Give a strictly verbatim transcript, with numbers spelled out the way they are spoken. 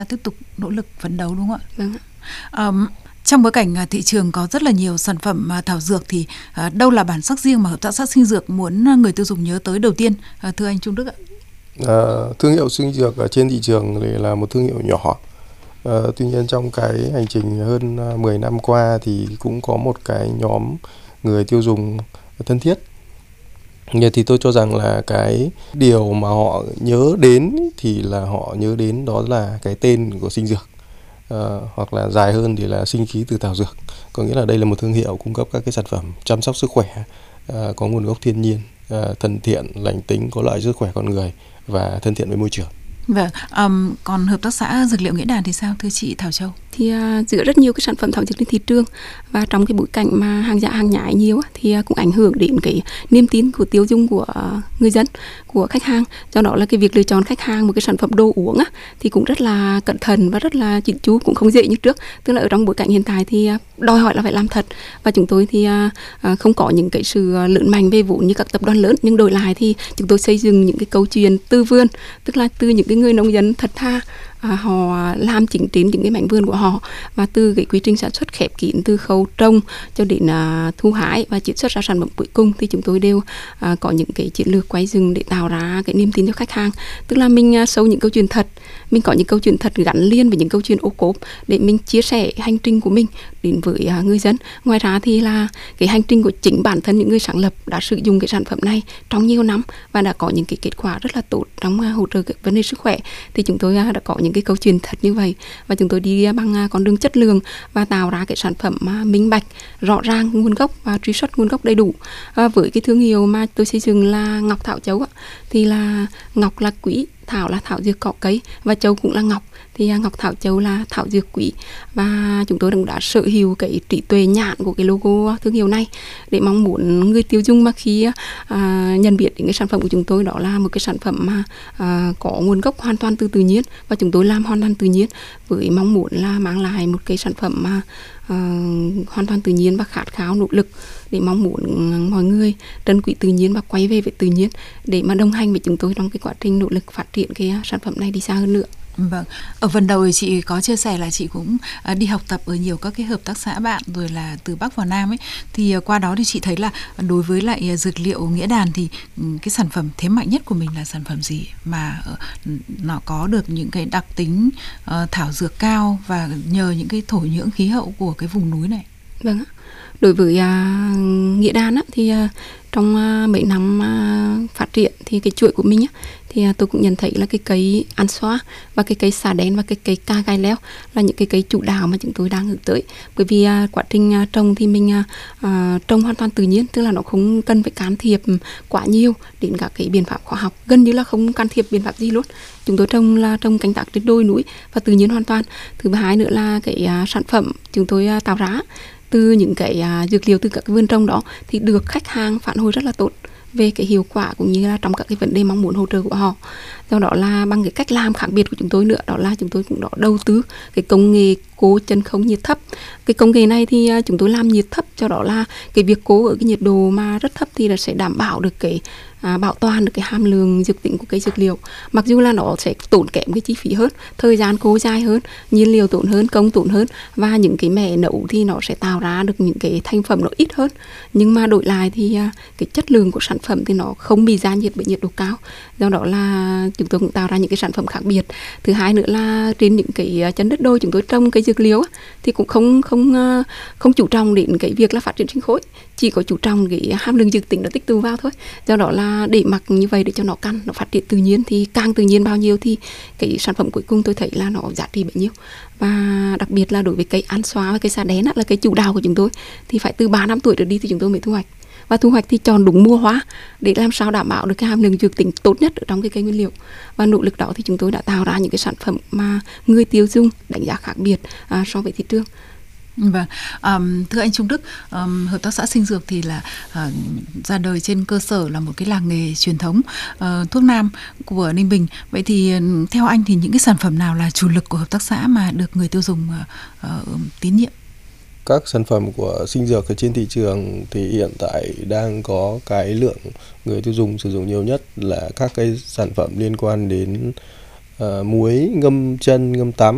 tiếp tục nỗ lực phấn đấu đúng không ạ? Vâng ạ. Um, trong bối cảnh thị trường có rất là nhiều sản phẩm thảo dược thì uh, đâu là bản sắc riêng mà hợp tác xã Sinh Dược muốn người tiêu dùng nhớ tới đầu tiên, uh, thưa anh Trung Đức ạ? À, thương hiệu Sinh Dược ở trên thị trường thì là một thương hiệu nhỏ. À, tuy nhiên trong cái hành trình hơn mười năm qua thì cũng có một cái nhóm người tiêu dùng thân thiết. Vậy thì tôi cho rằng là cái điều mà họ nhớ đến thì là họ nhớ đến đó là cái tên của Sinh Dược. À, hoặc là dài hơn thì là sinh khí từ thảo dược. Có nghĩa là đây là một thương hiệu cung cấp các cái sản phẩm chăm sóc sức khỏe à, có nguồn gốc thiên nhiên, à, thân thiện, lành tính, có lợi sức khỏe con người và thân thiện với môi trường. Vâng, um, còn hợp tác xã Dược liệu Nghĩa Đàn thì sao thưa chị Thảo Châu? Thì uh, giữa rất nhiều cái sản phẩm thảo dược trên thị trường và trong cái bối cảnh mà hàng giả hàng nhái nhiều thì uh, cũng ảnh hưởng đến cái niềm tin của tiêu dùng của uh, người dân, của khách hàng. Do đó là cái việc lựa chọn khách hàng một cái sản phẩm đồ uống á, thì cũng rất là cẩn thận và rất là chỉn chu, cũng không dễ như trước. Tức là ở trong bối cảnh hiện tại thì uh, đòi hỏi là phải làm thật, và chúng tôi thì uh, uh, không có những cái sự lớn mạnh về vốn như các tập đoàn lớn, nhưng đổi lại thì chúng tôi xây dựng những cái câu chuyện từ vườn, tức là từ những cái người nông dân thật tha. À, họ làm chính trên những cái mảnh vườn của họ, và từ cái quy trình sản xuất khép kín từ khâu trồng cho đến à, thu hái và chiết xuất ra sản phẩm cuối cùng, thì chúng tôi đều à, có những cái chiến lược quay rừng để tạo ra cái niềm tin cho khách hàng. Tức là mình à, sâu những câu chuyện thật, mình có những câu chuyện thật gắn liền với những câu chuyện ô cốp để mình chia sẻ hành trình của mình đến với à, người dân. Ngoài ra thì là cái hành trình của chính bản thân những người sáng lập đã sử dụng cái sản phẩm này trong nhiều năm và đã có những cái kết quả rất là tốt trong à, hỗ trợ cái vấn đề sức khỏe, thì chúng tôi à, đã có những cái câu chuyện thật như vậy, và chúng tôi đi bằng con đường chất lượng và tạo ra cái sản phẩm minh bạch, rõ ràng nguồn gốc và truy xuất nguồn gốc đầy đủ. À, với cái thương hiệu mà tôi xây dựng là Ngọc Thảo Châu thì là ngọc là quý, thảo là thảo dược cỏ cây và châu cũng là ngọc, thì Ngọc Thảo Châu là thảo dược quý, và chúng tôi cũng đã sở hữu cái trí tuệ nhãn của cái logo thương hiệu này để mong muốn người tiêu dùng mà khi à, nhận biết những cái sản phẩm của chúng tôi đó là một cái sản phẩm mà à, có nguồn gốc hoàn toàn từ tự nhiên, và chúng tôi làm hoàn toàn tự nhiên với mong muốn là mang lại một cái sản phẩm mà à, hoàn toàn tự nhiên và khát khao nỗ lực để mong muốn mọi người trân quý tự nhiên và quay về với tự nhiên để mà đồng hành với chúng tôi trong cái quá trình nỗ lực phát triển cái sản phẩm này đi xa hơn nữa. Vâng, ở phần đầu thì chị có chia sẻ là chị cũng uh, đi học tập ở nhiều các cái hợp tác xã bạn rồi là từ Bắc vào Nam ấy, thì uh, qua đó thì chị thấy là đối với lại uh, dược liệu Nghĩa Đàn thì um, cái sản phẩm thế mạnh nhất của mình là sản phẩm gì mà uh, nó có được những cái đặc tính uh, thảo dược cao và nhờ những cái thổ nhưỡng khí hậu của cái vùng núi này? Vâng ạ. Đối với uh, Nghĩa Đàn á, thì uh, trong uh, mấy năm uh, phát triển thì cái chuỗi của mình á, thì uh, tôi cũng nhận thấy là cái cây ăn xoa và cái cây xà đen và cái cây ca gai leo là những cái cây chủ đạo mà chúng tôi đang hướng tới. Bởi vì uh, quá trình uh, trồng thì mình uh, uh, trồng hoàn toàn tự nhiên, tức là nó không cần phải can thiệp quá nhiều đến các cái biện pháp khoa học, gần như là không can thiệp biện pháp gì luôn. Chúng tôi trồng là trồng canh tác trên đồi núi và tự nhiên hoàn toàn. Thứ hai nữa là cái uh, sản phẩm chúng tôi uh, tạo ra từ những cái uh, dược liệu từ các cái vườn trồng đó thì được khách hàng phản hồi rất là tốt về cái hiệu quả cũng như là trong các cái vấn đề mong muốn hỗ trợ của họ. Do đó là bằng cái cách làm khác biệt của chúng tôi nữa, đó là chúng tôi cũng đã đầu tư cái công nghệ cố chân không nhiệt thấp. Cái công nghệ này thì chúng tôi làm nhiệt thấp, cho đó là cái việc cố ở cái nhiệt độ mà rất thấp thì là sẽ đảm bảo được cái à, bảo toàn được cái hàm lượng dược tính của cây dược liệu. Mặc dù là nó sẽ tốn kém cái chi phí hơn, thời gian cố dài hơn, nhiên liệu tốn hơn, công tốn hơn, và những cái mẻ nấu thì nó sẽ tạo ra được những cái thành phẩm nó ít hơn. Nhưng mà đổi lại thì à, cái chất lượng của sản phẩm thì nó không bị gia nhiệt bởi nhiệt độ cao. Do đó là chúng tôi cũng tạo ra những cái sản phẩm khác biệt. Thứ hai nữa là trên những cái chân đất đồi chúng tôi trồng cây dược liệu thì cũng không không không chú trọng đến cái việc là phát triển sinh khối, chỉ có chú trọng cái hàm lượng dược tính nó tích tụ vào thôi. Do đó là để mặc như vậy để cho nó căn nó phát triển tự nhiên, thì càng tự nhiên bao nhiêu thì cái sản phẩm cuối cùng tôi thấy là nó giá trị bấy nhiêu. Và đặc biệt là đối với cây ăn xoa và cây xà đén là cây chủ đạo của chúng tôi, thì phải từ ba năm tuổi trở đi thì chúng tôi mới thu hoạch. Và thu hoạch thì chọn đúng mùa hoa để làm sao đảm bảo được cái hàm lượng dược tính tốt nhất ở trong cái cây nguyên liệu. Và nỗ lực đó thì chúng tôi đã tạo ra những cái sản phẩm mà người tiêu dùng đánh giá khác biệt à, so với thị trường. Vâng, um, thưa anh Trung Đức, um, hợp tác xã Sinh Dược thì là uh, ra đời trên cơ sở là một cái làng nghề truyền thống uh, thuốc nam của Ninh Bình. Vậy thì uh, theo anh thì những cái sản phẩm nào là chủ lực của hợp tác xã mà được người tiêu dùng uh, uh, tín nhiệm? Các sản phẩm của Sinh Dược ở trên thị trường thì hiện tại đang có cái lượng người tiêu dùng sử dụng nhiều nhất là các cái sản phẩm liên quan đến uh, muối ngâm chân, ngâm tắm.